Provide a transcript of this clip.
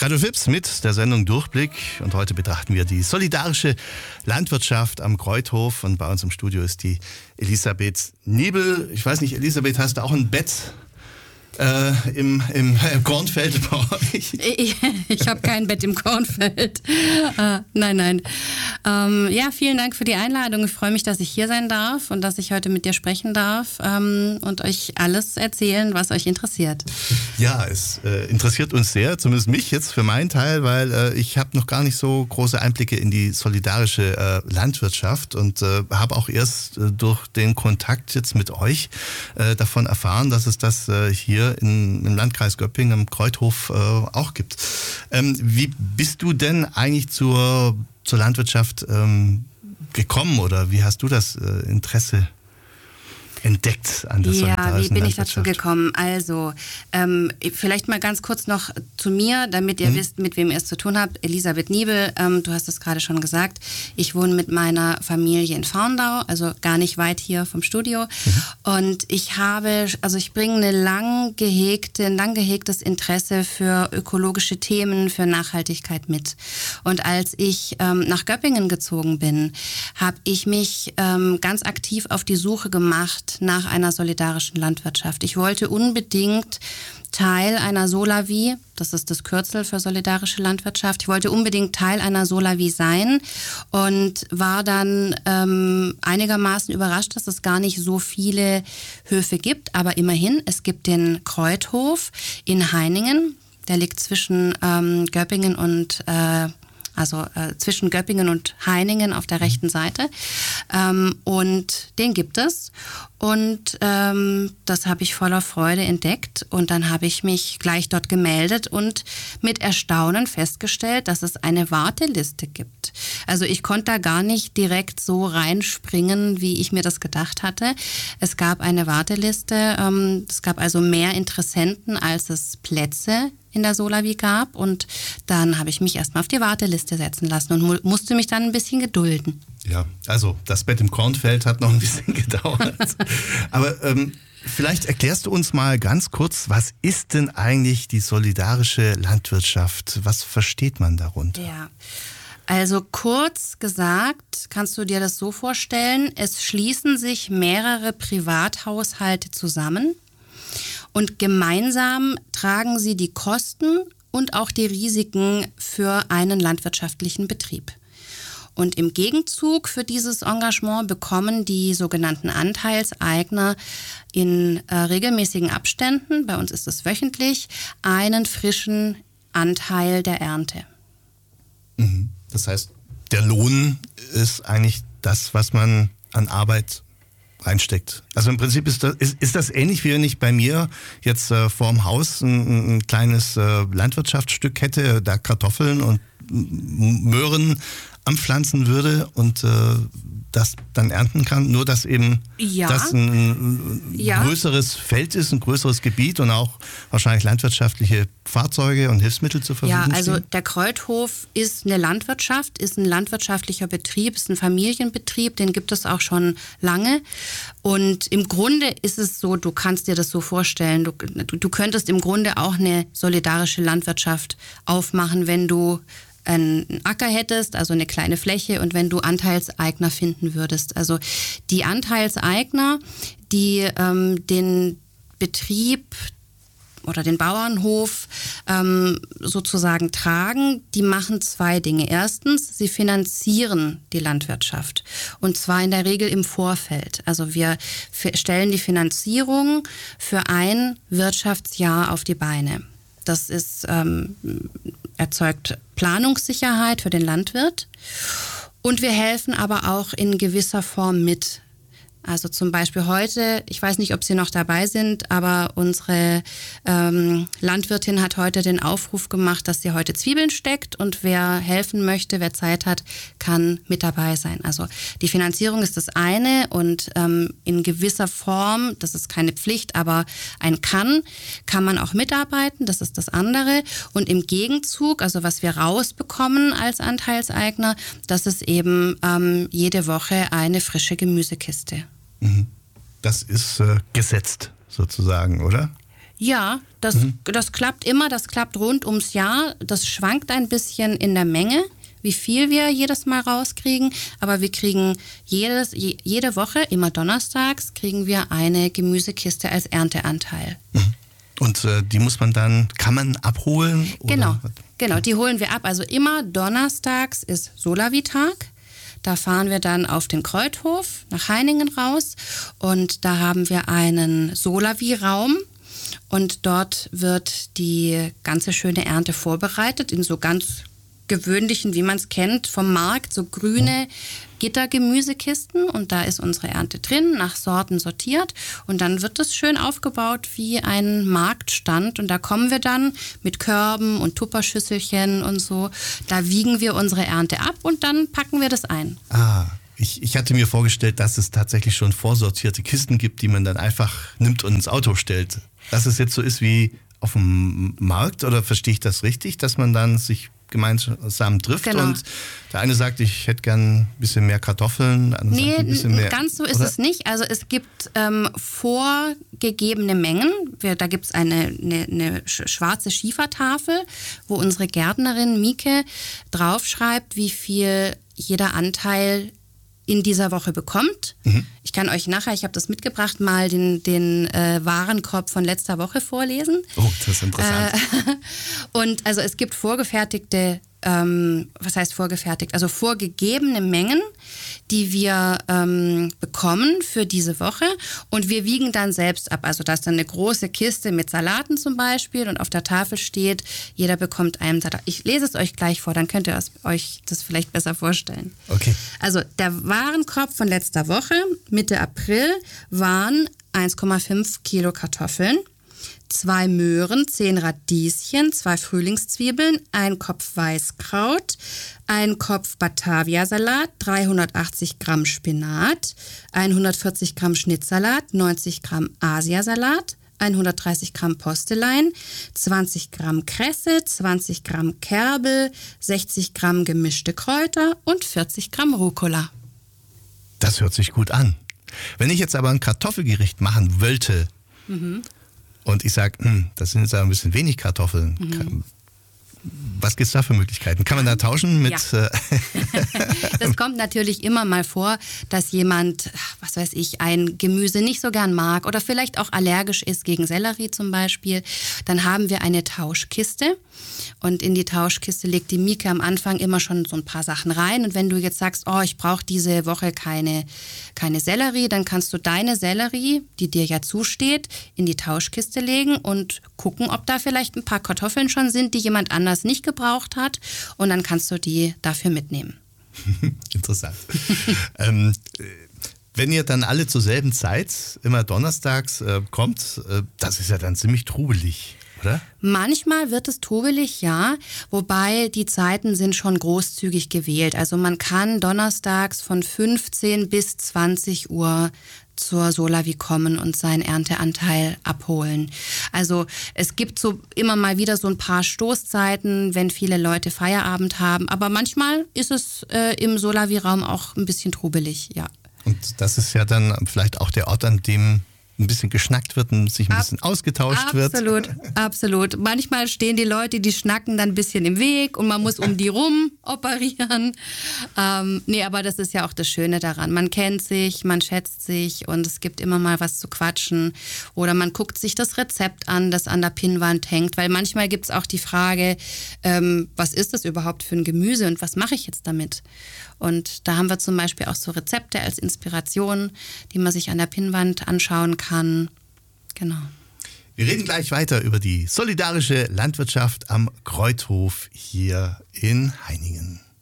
Radio Fips mit der Sendung Durchblick und heute betrachten wir die solidarische Landwirtschaft am Kreuthof und bei uns im Studio ist die Elisabeth Niebel. Ich weiß nicht, Elisabeth, hast du auch ein Bett im Kornfeld bei euch? Ich habe kein Bett im Kornfeld. Nein. Ja, vielen Dank für die Einladung. Ich freue mich, dass ich hier sein darf und dass ich heute mit dir sprechen darf und euch alles erzählen, was euch interessiert. Ja, es interessiert uns sehr, zumindest mich jetzt für meinen Teil, weil ich habe noch gar nicht so große Einblicke in die solidarische Landwirtschaft und habe auch erst durch den Kontakt jetzt mit euch davon erfahren, dass es das hier im Landkreis Göppingen am Kreuthof auch gibt. Wie bist du denn eigentlich zur Landwirtschaft gekommen oder wie hast du das Interesse entdeckt an der solidarischen Landwirtschaft? Ja, wie bin ich dazu gekommen? Also, vielleicht mal ganz kurz noch zu mir, damit ihr wisst, mit wem ihr es zu tun habt. Elisabeth Niebel, du hast es gerade schon gesagt. Ich wohne mit meiner Familie in Fahrndau, also gar nicht weit hier vom Studio. Und ich bringe ein lang gehegtes Interesse für ökologische Themen, für Nachhaltigkeit mit. Und als ich nach Göppingen gezogen bin, habe ich mich ganz aktiv auf die Suche gemacht nach einer solidarischen Landwirtschaft. Ich wollte unbedingt Teil einer Solavi, das ist das Kürzel für solidarische Landwirtschaft, ich wollte unbedingt Teil einer Solavi sein und war dann einigermaßen überrascht, dass es gar nicht so viele Höfe gibt, aber immerhin, es gibt den Kreuthof in Heiningen, der liegt zwischen Göppingen und zwischen Göppingen und Heiningen auf der rechten Seite. Und den gibt es. Und das habe ich voller Freude entdeckt. Und dann habe ich mich gleich dort gemeldet und mit Erstaunen festgestellt, dass es eine Warteliste gibt. Also ich konnte da gar nicht direkt so reinspringen, wie ich mir das gedacht hatte. Es gab eine Warteliste. Es gab also mehr Interessenten, als es Plätze in der Solavi gab und dann habe ich mich erstmal auf die Warteliste setzen lassen und musste mich dann ein bisschen gedulden. Ja, also das Bett im Kornfeld hat noch ein bisschen gedauert. Aber vielleicht erklärst du uns mal ganz kurz, was ist denn eigentlich die solidarische Landwirtschaft? Was versteht man darunter? Ja. Also kurz gesagt, kannst du dir das so vorstellen, es schließen sich mehrere Privathaushalte zusammen und gemeinsam tragen sie die Kosten und auch die Risiken für einen landwirtschaftlichen Betrieb. Und im Gegenzug für dieses Engagement bekommen die sogenannten Anteilseigner in regelmäßigen Abständen, bei uns ist es wöchentlich, einen frischen Anteil der Ernte. Das heißt, der Lohn ist eigentlich das, was man an Arbeit reinsteckt. Also im Prinzip ist das ähnlich, wie wenn ich bei mir jetzt vorm Haus ein kleines Landwirtschaftsstück hätte, da Kartoffeln und Möhren anpflanzen würde und das dann ernten kann, nur dass eben das ein größeres Feld ist, ein größeres Gebiet und auch wahrscheinlich landwirtschaftliche Fahrzeuge und Hilfsmittel zur Verfügung stehen. Ja, also der Kreuthof ist eine Landwirtschaft, ist ein landwirtschaftlicher Betrieb, ist ein Familienbetrieb, den gibt es auch schon lange und im Grunde ist es so, du kannst dir das so vorstellen, du könntest im Grunde auch eine solidarische Landwirtschaft aufmachen, wenn du einen Acker hättest, also eine kleine Fläche und wenn du Anteilseigner finden würdest. Also die Anteilseigner, die den Betrieb oder den Bauernhof sozusagen tragen, die machen zwei Dinge. Erstens, sie finanzieren die Landwirtschaft und zwar in der Regel im Vorfeld. Also wir stellen die Finanzierung für ein Wirtschaftsjahr auf die Beine. Das ist erzeugt Planungssicherheit für den Landwirt und wir helfen aber auch in gewisser Form mit. Also zum Beispiel heute, ich weiß nicht, ob Sie noch dabei sind, aber unsere Landwirtin hat heute den Aufruf gemacht, dass sie heute Zwiebeln steckt und wer helfen möchte, wer Zeit hat, kann mit dabei sein. Also die Finanzierung ist das eine und in gewisser Form, das ist keine Pflicht, aber kann man auch mitarbeiten, das ist das andere. Und im Gegenzug, also was wir rausbekommen als Anteilseigner, das ist eben jede Woche eine frische Gemüsekiste. Das ist gesetzt sozusagen, oder? Ja, das klappt immer, das klappt rund ums Jahr. Das schwankt ein bisschen in der Menge, wie viel wir jedes Mal rauskriegen. Aber wir kriegen jede Woche, immer donnerstags, kriegen wir eine Gemüsekiste als Ernteanteil. Und die kann man abholen? Oder? Genau, die holen wir ab. Also immer donnerstags ist Solavi-Tag. Da fahren wir dann auf den Kreuthof nach Heiningen raus und da haben wir einen Solavi-Raum und dort wird die ganze schöne Ernte vorbereitet in so ganz gewöhnlichen, wie man es kennt, vom Markt, so grüne Gittergemüsekisten und da ist unsere Ernte drin, nach Sorten sortiert und dann wird es schön aufgebaut wie ein Marktstand und da kommen wir dann mit Körben und Tupperschüsselchen und so, da wiegen wir unsere Ernte ab und dann packen wir das ein. Ich hatte mir vorgestellt, dass es tatsächlich schon vorsortierte Kisten gibt, die man dann einfach nimmt und ins Auto stellt. Dass es jetzt so ist wie auf dem Markt oder verstehe ich das richtig, dass man dann sich gemeinsam trifft und der eine sagt, ich hätte gern ein bisschen mehr Kartoffeln, der andere sagt ein bisschen mehr. Ganz so ist es nicht. Also es gibt vorgegebene Mengen. Da gibt es eine schwarze Schiefertafel, wo unsere Gärtnerin Mieke draufschreibt, wie viel jeder Anteil in dieser Woche bekommt. Ich kann euch nachher, ich habe das mitgebracht, mal den Warenkorb von letzter Woche vorlesen. Oh, das ist interessant. Und also es gibt vorgefertigte, was heißt vorgefertigt? Also vorgegebene Mengen, die wir bekommen für diese Woche und wir wiegen dann selbst ab. Also da ist dann eine große Kiste mit Salaten zum Beispiel und auf der Tafel steht, jeder bekommt einen Salat. Ich lese es euch gleich vor, dann könnt ihr euch das vielleicht besser vorstellen. Okay. Also der Warenkorb von letzter Woche, Mitte April, waren 1,5 Kilo Kartoffeln, 2 Möhren, 10 Radieschen, 2 Frühlingszwiebeln, 1 Kopf Weißkraut, 1 Kopf Batavia-Salat, 380 Gramm Spinat, 140 Gramm Schnittsalat, 90 Gramm Asiasalat, 130 Gramm Postelein, 20 Gramm Kresse, 20 Gramm Kerbel, 60 Gramm gemischte Kräuter und 40 Gramm Rucola. Das hört sich gut an. Wenn ich jetzt aber ein Kartoffelgericht machen wollte, und ich sage, das sind jetzt aber ein bisschen wenig Kartoffeln. Was gibt es da für Möglichkeiten? Kann man da tauschen mit... Ja. Das kommt natürlich immer mal vor, dass jemand, was weiß ich, ein Gemüse nicht so gern mag oder vielleicht auch allergisch ist gegen Sellerie zum Beispiel. Dann haben wir eine Tauschkiste und in die Tauschkiste legt die Mieke am Anfang immer schon so ein paar Sachen rein. Und wenn du jetzt sagst, ich brauche diese Woche keine Sellerie, dann kannst du deine Sellerie, die dir ja zusteht, in die Tauschkiste legen und gucken, ob da vielleicht ein paar Kartoffeln schon sind, die jemand anders nicht gebraucht hat und dann kannst du die dafür mitnehmen. Interessant. Wenn ihr dann alle zur selben Zeit, immer donnerstags kommt, das ist ja dann ziemlich trubelig, oder? Manchmal wird es trubelig, ja, wobei die Zeiten sind schon großzügig gewählt. Also man kann donnerstags von 15 bis 20 Uhr zur Solavi kommen und seinen Ernteanteil abholen. Also es gibt so immer mal wieder so ein paar Stoßzeiten, wenn viele Leute Feierabend haben, aber manchmal ist es im Solavi-Raum auch ein bisschen trubelig, ja. Und das ist ja dann vielleicht auch der Ort, an dem ein bisschen geschnackt wird und sich ein bisschen ausgetauscht wird. Absolut. Manchmal stehen die Leute, die schnacken dann ein bisschen im Weg und man muss um die rum operieren. Aber das ist ja auch das Schöne daran. Man kennt sich, man schätzt sich und es gibt immer mal was zu quatschen. Oder man guckt sich das Rezept an, das an der Pinnwand hängt. Weil manchmal gibt es auch die Frage, was ist das überhaupt für ein Gemüse und was mache ich jetzt damit? Und da haben wir zum Beispiel auch so Rezepte als Inspiration, die man sich an der Pinnwand anschauen kann. Genau. Wir reden gleich weiter über die solidarische Landwirtschaft am Kreuthof hier in Heiningen.